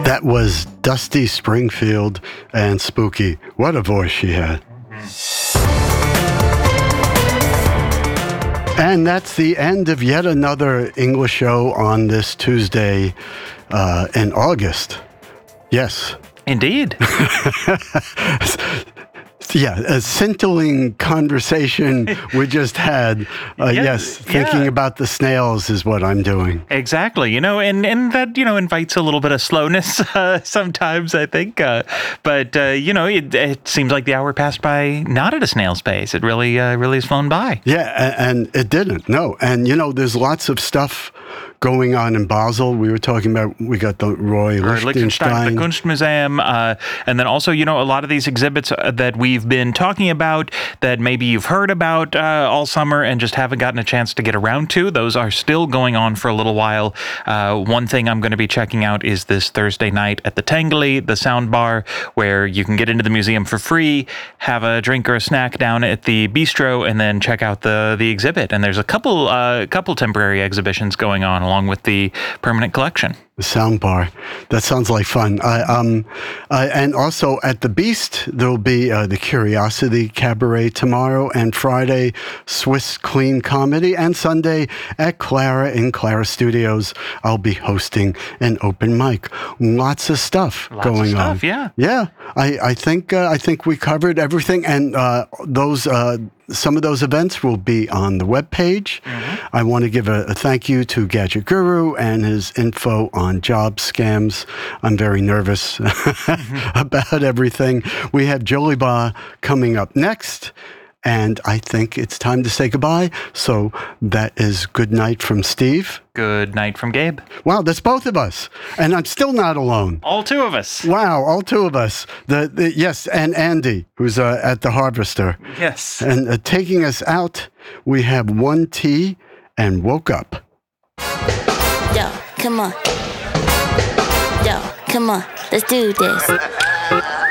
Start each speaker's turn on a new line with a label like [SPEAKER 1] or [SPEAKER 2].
[SPEAKER 1] That was Dusty Springfield and Spooky. What a voice she had. And that's the end of yet another English show on this Tuesday in August. Yes.
[SPEAKER 2] Indeed.
[SPEAKER 1] Yeah, a scintillating conversation we just had. Yes, thinking about the snails is what I'm doing.
[SPEAKER 2] Exactly, and that, invites a little bit of slowness sometimes, I think. But it seems like the hour passed by not at a snail's pace. It really has flown by.
[SPEAKER 1] Yeah, and it didn't, no. And, there's lots of stuff going on in Basel. We were talking about, we got the Roy Lichtenstein.
[SPEAKER 2] The Kunstmuseum, and then also, a lot of these exhibits that we've been talking about that maybe you've heard about all summer and just haven't gotten a chance to get around to. Those are still going on for a little while. One thing I'm going to be checking out is this Thursday night at the Tangeli, the sound bar, where you can get into the museum for free, have a drink or a snack down at the bistro, and then check out the exhibit. And there's a couple temporary exhibitions going on along with the permanent collection.
[SPEAKER 1] The sound bar. That sounds like fun. And also at the Beast, there'll be the Curiosity Cabaret tomorrow and Friday, Swiss Clean Comedy, and Sunday at Clara in Clara Studios. I'll be hosting an open mic. Lots of stuff going on.
[SPEAKER 2] Yeah.
[SPEAKER 1] Yeah. I think we covered everything, and those. Some of those events will be on the webpage. Mm-hmm. I want to give a thank you to Gadget Guru and his info on job scams. I'm very nervous about everything. We have Joliba coming up next, and I think it's time to say goodbye. So that is good night from Steve.
[SPEAKER 2] Good night from Gabe.
[SPEAKER 1] Wow, that's both of us. And I'm still not alone.
[SPEAKER 2] All two of us.
[SPEAKER 1] Wow, all two of us. Yes, and Andy, who's at the Harvester.
[SPEAKER 2] Yes.
[SPEAKER 1] And taking us out, we have One T and Woke Up.
[SPEAKER 3] Yo, come on. Yo, come on. Let's do this.